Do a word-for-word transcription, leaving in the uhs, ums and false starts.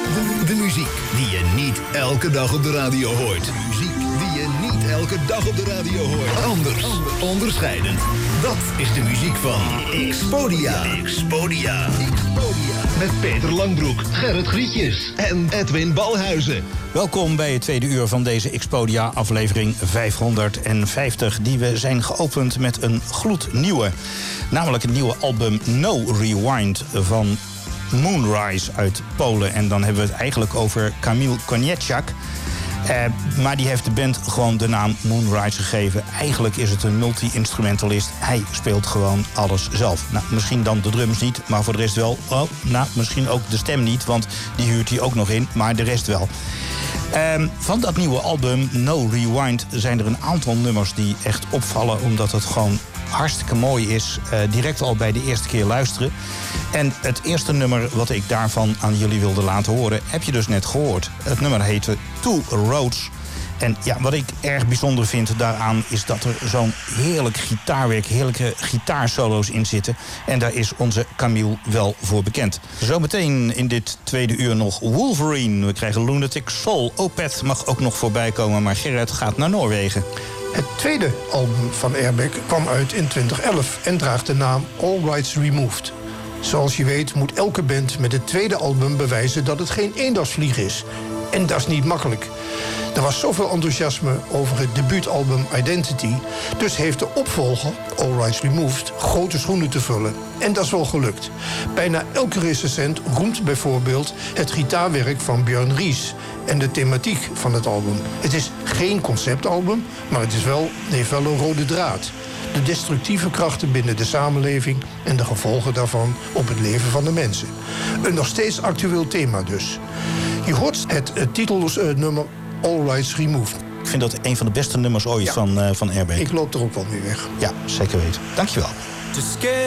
De, de muziek die je niet elke dag op de radio hoort. De muziek die je niet elke dag op de radio hoort. Anders, onderscheidend. Dat is de muziek van Xpodia. Xpodia. Xpodia. Met Peter Langbroek, Gerrit Grietjes en Edwin Balhuizen. Welkom bij het tweede uur van deze Xpodia aflevering vijfhonderdvijftig... die we zijn geopend met een gloednieuwe. Namelijk het nieuwe album No Rewind van Moonrise uit Polen. En dan hebben we het eigenlijk over Kamil Konieczak. Uh, maar die heeft de band gewoon de naam Moonrise gegeven. Eigenlijk is het een multi-instrumentalist. Hij speelt gewoon alles zelf. Nou, misschien dan de drums niet, maar voor de rest wel. Oh, nou, misschien ook de stem niet, want die huurt hij ook nog in. Maar de rest wel. Uh, van dat nieuwe album No Rewind zijn er een aantal nummers die echt opvallen, omdat het gewoon hartstikke mooi is. Uh, direct al bij de eerste keer luisteren. En het eerste nummer wat ik daarvan aan jullie wilde laten horen, heb je dus net gehoord. Het nummer heette Two Roads. En ja, wat ik erg bijzonder vind daaraan is dat er zo'n heerlijk gitaarwerk, heerlijke gitaarsolo's in zitten. En daar is onze Kamil wel voor bekend. Zometeen in dit tweede uur nog Wolverine. We krijgen Lunatic Soul. Opeth mag ook nog voorbij komen, maar Gerrit gaat naar Noorwegen. Het tweede album van Airbag kwam uit in twintig elf en draagt de naam All Rights Removed. Zoals je weet moet elke band met het tweede album bewijzen dat het geen eendagsvlieg is. En dat is niet makkelijk. Er was zoveel enthousiasme over het debuutalbum Identity, dus heeft de opvolger, All Rights Removed, grote schoenen te vullen. En dat is wel gelukt. Bijna elke recensent roemt bijvoorbeeld het gitaarwerk van Björn Ries en de thematiek van het album. Het is geen conceptalbum, maar het is wel, heeft wel een rode draad. De destructieve krachten binnen de samenleving en de gevolgen daarvan op het leven van de mensen. Een nog steeds actueel thema dus. Je hoort het, het titelnummer All Rights Removed. Ik vind dat een van de beste nummers ooit ja. van, uh, van Airbag. Ik loop er ook wel mee weg. Ja, zeker weten. Dankjewel.